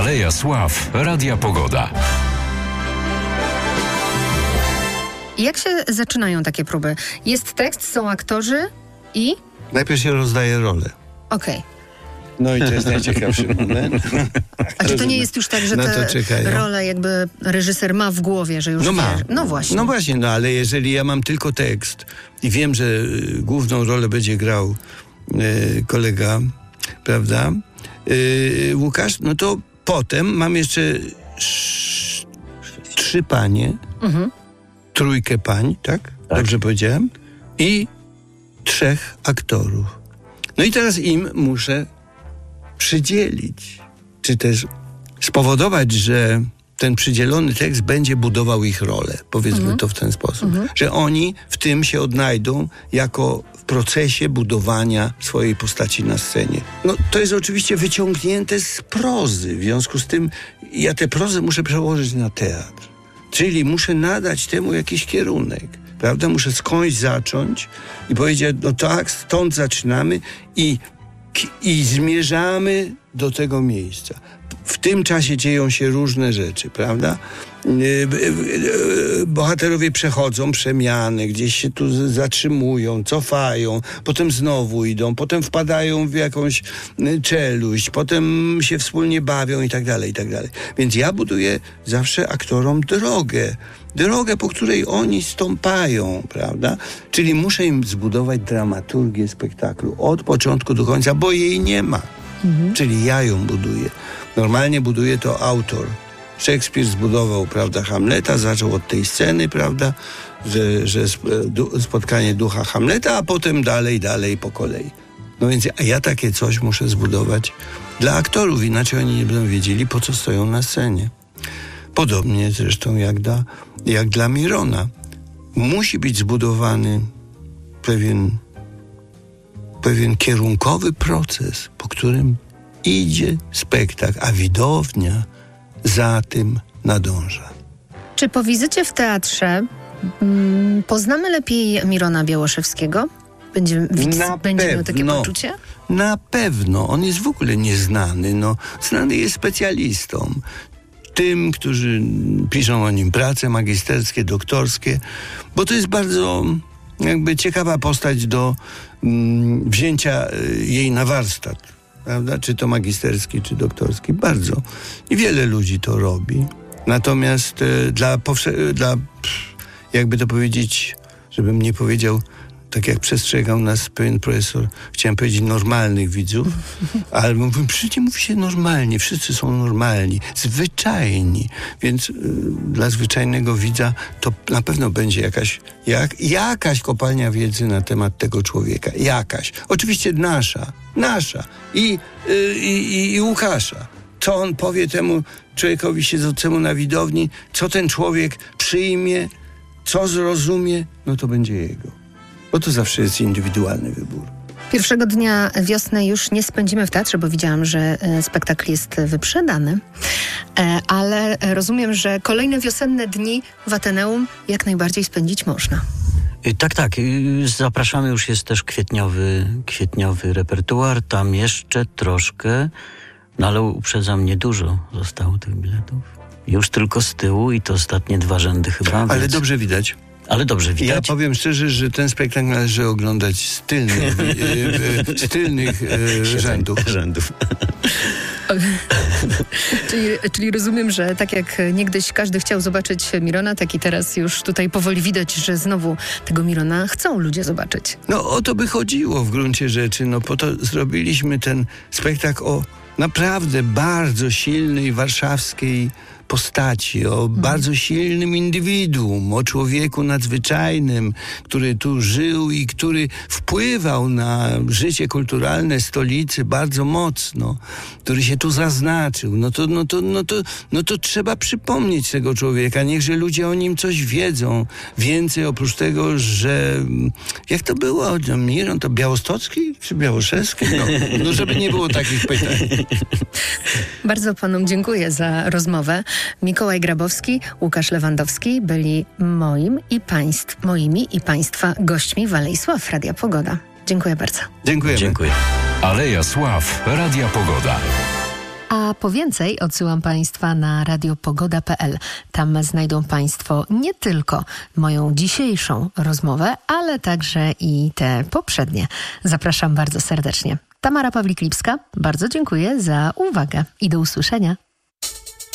Aleja Sław, Radia Pogoda. Jak się zaczynają takie próby? Jest tekst, są aktorzy i... Najpierw się rozdaje rolę. Okej. No i to jest najciekawszy moment. A czy to nie jest już tak, że te role jakby reżyser ma w głowie, że już ma. wie? No właśnie. No właśnie, ale jeżeli ja mam tylko tekst i wiem, że główną rolę będzie grał kolega, prawda, Łukasz, no to potem mam jeszcze 3 panie, trójkę pań, tak? Dobrze powiedziałem? I 3 aktorów. No i teraz im muszę przydzielić, czy też spowodować, że ten przydzielony tekst będzie budował ich rolę. Powiedzmy to w ten sposób. Że oni w tym się odnajdą jako w procesie budowania swojej postaci na scenie. No to jest oczywiście wyciągnięte z prozy. W związku z tym ja tę prozę muszę przełożyć na teatr. Czyli muszę nadać temu jakiś kierunek. Prawda? Muszę skądś zacząć i powiedzieć, no tak, stąd zaczynamy i zmierzamy do tego miejsca. W tym czasie dzieją się różne rzeczy, prawda? Bohaterowie przechodzą przemiany, gdzieś się tu zatrzymują, cofają, potem znowu idą, potem wpadają w jakąś czeluść, potem się wspólnie bawią i tak dalej, i tak dalej. Więc ja buduję zawsze aktorom drogę, po której oni stąpają, prawda? Czyli muszę im zbudować dramaturgię spektaklu od początku do końca, bo jej nie ma. Czyli ja ją buduję. Normalnie buduje to autor. Szekspir zbudował, prawda, Hamleta, zaczął od tej sceny, prawda, że spotkanie ducha Hamleta, a potem dalej po kolei. No więc ja takie coś muszę zbudować dla aktorów, inaczej oni nie będą wiedzieli, po co stoją na scenie. Podobnie zresztą jak dla Mirona. Musi być zbudowany pewien kierunkowy proces, po którym idzie spektakl, a widownia za tym nadąża. Czy po wizycie w teatrze poznamy lepiej Mirona Białoszewskiego? Będzie miał takie poczucie? Na pewno. On jest w ogóle nieznany. No, znany jest specjalistą. Tym, którzy piszą o nim prace magisterskie, doktorskie, bo to jest bardzo jakby ciekawa postać do wzięcia jej na warsztat, prawda? Czy to magisterski, czy doktorski. Bardzo. I wiele ludzi to robi. Natomiast dla jakby to powiedzieć, żebym nie powiedział, tak jak przestrzegał nas pewien profesor, chciałem powiedzieć normalnych widzów, ale przecież nie mówi się normalnie, wszyscy są normalni, zwyczajni, więc dla zwyczajnego widza to na pewno będzie jakaś kopalnia wiedzy na temat tego człowieka, jakaś. Oczywiście nasza i Łukasza. Co on powie temu człowiekowi siedzącemu na widowni, co ten człowiek przyjmie, co zrozumie, no to będzie jego. Bo to zawsze jest indywidualny wybór. Pierwszego dnia wiosny już nie spędzimy w teatrze, bo widziałam, że spektakl jest wyprzedany. Ale rozumiem, że kolejne wiosenne dni w Ateneum jak najbardziej można. Tak. Zapraszamy, już jest też kwietniowy repertuar. Tam jeszcze troszkę, no ale uprzedzam, niedużo zostało tych biletów. Już tylko z tyłu i to ostatnie 2 rzędy chyba. Ale dobrze widać. Ja powiem szczerze, że ten spektakl należy oglądać z tylnych rzędów. Czyli rozumiem, że tak jak niegdyś każdy chciał zobaczyć Mirona, tak i teraz już tutaj powoli widać, że znowu tego Mirona chcą ludzie zobaczyć. No o to by chodziło w gruncie rzeczy. No po to zrobiliśmy ten spektakl o naprawdę bardzo silnej warszawskiej postaci, o bardzo silnym indywiduum, o człowieku nadzwyczajnym, który tu żył i który wpływał na życie kulturalne stolicy bardzo mocno, który się tu zaznaczył. No to trzeba przypomnieć tego człowieka. Niechże ludzie o nim coś wiedzą. Więcej oprócz tego, że jak to było? Miron to Białostocki czy Białoszewski? No żeby nie było takich pytań. Bardzo panom dziękuję za rozmowę. Mikołaj Grabowski, Łukasz Lewandowski byli moimi i państwa gośćmi w Alei Sław Radia Pogoda. Dziękuję bardzo. Dziękuję. Aleja Sław Radia Pogoda. A A po więcej odsyłam Państwa na radiopogoda.pl. Tam znajdą Państwo nie tylko moją dzisiejszą rozmowę, ale także i te poprzednie. Zapraszam bardzo serdecznie. Tamara Pawlik-Lipska, bardzo dziękuję za uwagę i do usłyszenia.